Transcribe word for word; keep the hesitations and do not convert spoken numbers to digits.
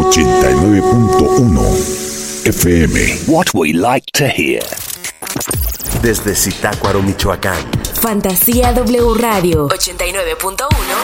ochenta y nueve punto uno F M. What we like to hear. Desde Zitácuaro, Michoacán. Fantasía W Radio ochenta y nueve punto uno